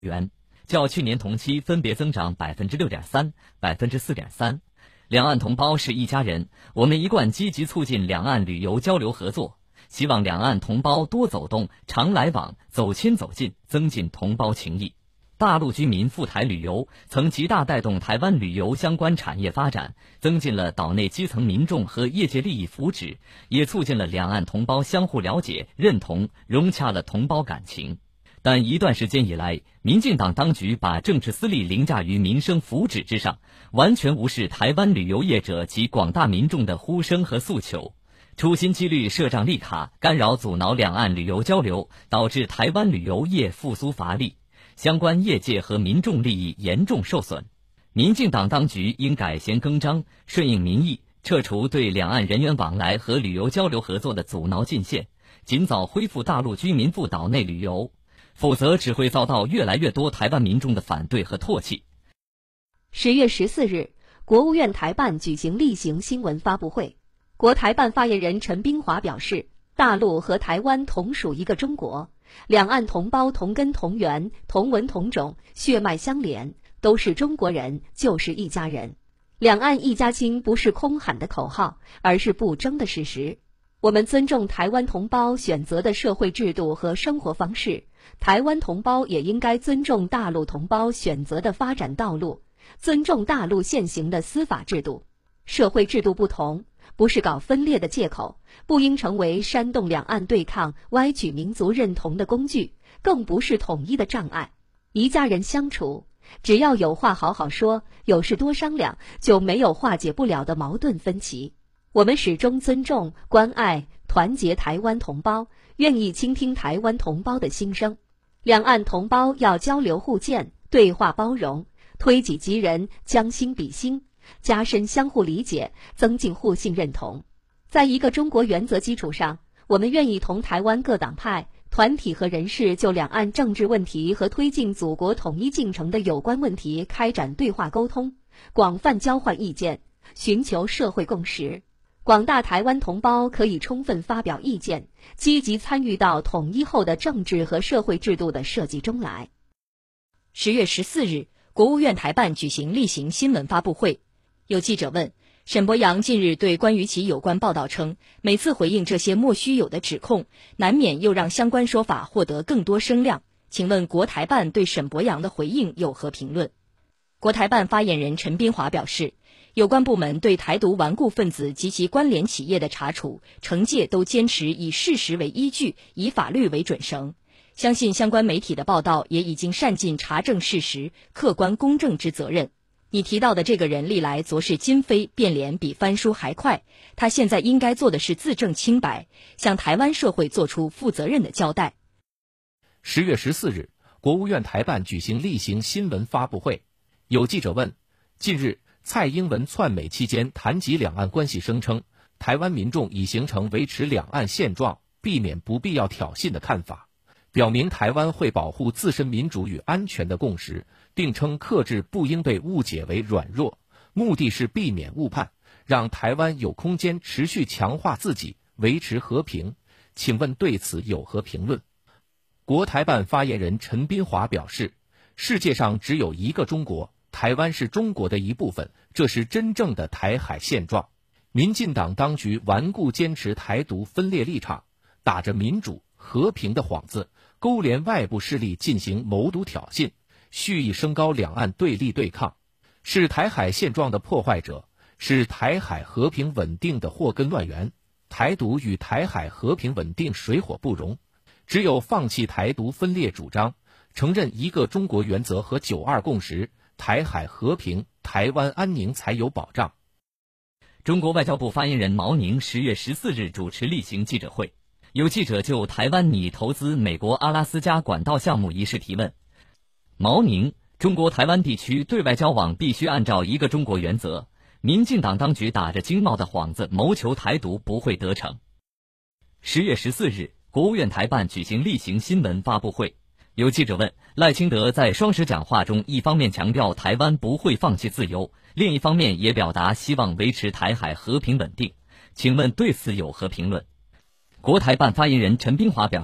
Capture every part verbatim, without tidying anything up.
元，较去年同期分别增长百分之六点三、百分之四点三。两岸同胞是一家人，我们一贯积极促进两岸旅游交流合作，希望两岸同胞多走动、常来往，走亲走近，增进同胞情谊。大陆居民赴台旅游曾极大带动台湾旅游相关产业发展，增进了岛内基层民众和业界利益福祉，也促进了两岸同胞相互了解、认同，融洽了同胞感情。但一段时间以来，民进党当局把政治私利凌驾于民生福祉之上，完全无视台湾旅游业者及广大民众的呼声和诉求，处心积虑设障立卡，干扰阻挠两岸旅游交流，导致台湾旅游业复苏乏力，相关业界和民众利益严重受损。民进党当局应改弦更张，顺应民意，撤除对两岸人员往来和旅游交流合作的阻挠禁限，尽早恢复大陆居民赴岛内旅游，否则只会遭到越来越多台湾民众的反对和唾弃。 十月十四日，国务院台办举行例行新闻发布会，国台办发言人陈冰华表示，大陆和台湾同属一个中国，两岸同胞同根同源、同文同种，血脉相连，都是中国人，就是一家人。两岸一家亲不是空喊的口号，而是不争的事实。我们尊重台湾同胞选择的社会制度和生活方式，台湾同胞也应该尊重大陆同胞选择的发展道路，尊重大陆现行的司法制度。社会制度不同，不是搞分裂的借口，不应成为煽动两岸对抗、歪曲民族认同的工具，更不是统一的障碍。一家人相处，只要有话好好说，有事多商量，就没有化解不了的矛盾分歧。我们始终尊重、关爱、团结台湾同胞，愿意倾听台湾同胞的心声。两岸同胞要交流互鉴，对话包容，推己及人，将心比心，加深相互理解，增进互信认同。在一个中国原则基础上，我们愿意同台湾各党派、团体和人士就两岸政治问题和推进祖国统一进程的有关问题开展对话沟通，广泛交换意见，寻求社会共识。广大台湾同胞可以充分发表意见，积极参与到统一后的政治和社会制度的设计中来。 十月十四日，国务院台办举行例行新闻发布会，有记者问，沈伯洋近日对关于其有关报道称，每次回应这些莫须有的指控，难免又让相关说法获得更多声量，请问国台办对沈伯洋的回应有何评论？国台办发言人陈斌华表示，有关部门对台独顽固分子及其关联企业的查处、惩戒都坚持以事实为依据，以法律为准绳。相信相关媒体的报道也已经善尽查证事实、客观公正之责任。你提到的这个人历来昨是今非，变脸比翻书还快，他现在应该做的是自证清白，向台湾社会做出负责任的交代。 十月十四日，国务院台办举行例行新闻发布会，有记者问，近日蔡英文窜美期间谈及两岸关系，声称台湾民众已形成维持两岸现状、避免不必要挑衅的看法，表明台湾会保护自身民主与安全的共识，并称克制不应被误解为软弱，目的是避免误判，让台湾有空间持续强化自己，维持和平。请问对此有何评论？国台办发言人陈斌华表示，世界上只有一个中国，台湾是中国的一部分，这是真正的台海现状。民进党当局顽固坚持台独分裂立场，打着民主和平的幌子，勾连外部势力进行谋独挑衅，蓄意升高两岸对立对抗，是台海现状的破坏者，是台海和平稳定的祸根乱源。台独与台海和平稳定水火不容，只有放弃台独分裂主张，承认一个中国原则和九二共识，台海和平、台湾安宁才有保障。 中国外交部发言人毛宁十月十四日主持例行记者会，有记者就台湾拟投资美国阿拉斯加管道项目一事提问。毛宁，中国台湾地区对外交往必须按照一个中国原则，民进党当局打着经贸的幌子谋求台独不会得逞。十月十四日，国务院台办举行例行新闻发布会，有记者问，赖清德在双十讲话中一方面强调台湾不会放弃自由，另一方面也表达希望维持台海和平稳定，请问对此有何评论？国台办发言人陈斌华表示，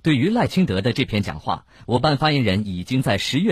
对于赖清德的这篇讲话，我办发言人已经在十月